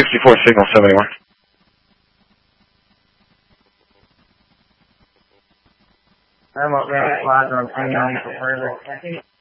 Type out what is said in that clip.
64 signal 71. I'm up there at 5 on 29 for further.